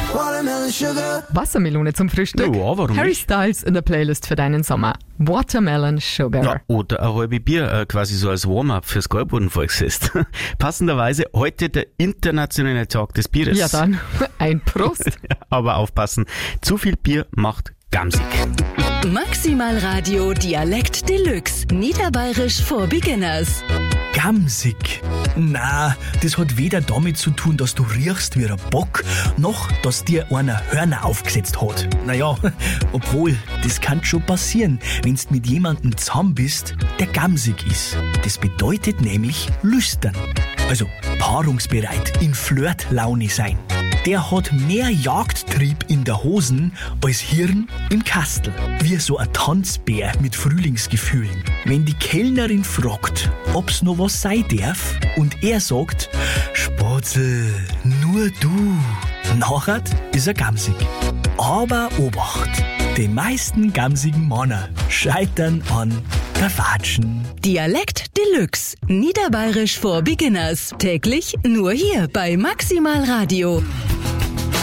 Watermelon Sugar. Wassermelone zum Frühstück. Ja, warum Harry nicht? Styles in der Playlist für deinen Sommer. Watermelon Sugar. Ja, oder ein halbes Bier, quasi so als Warm-up fürs Garbodenvolksfest. Passenderweise heute der internationale Tag des Bieres. Ja, dann ein Prost. Aber aufpassen, zu viel Bier macht gamsig. Maximal Radio Dialekt Deluxe. Niederbayerisch for Beginners. Gamsig? Na, das hat weder damit zu tun, dass du riechst wie ein Bock, noch, dass dir einer Hörner aufgesetzt hat. Naja, obwohl, das kann schon passieren, wenn's mit jemandem zusammen bist, der gamsig ist. Das bedeutet nämlich lüstern. Also paarungsbereit, in Flirtlaune sein. Der hat mehr Jagdtrieb in der Hosen als Hirn im Kastel. Wie so ein Tanzbär mit Frühlingsgefühlen. Wenn die Kellnerin fragt, ob's noch was sein darf, und er sagt, Spatzel, nur du. Nachher ist er gamsig. Aber Obacht, die meisten gamsigen Männer scheitern an der Watschen. Dialekt Deluxe. Niederbayerisch for Beginners. Täglich nur hier bei Maximal Radio.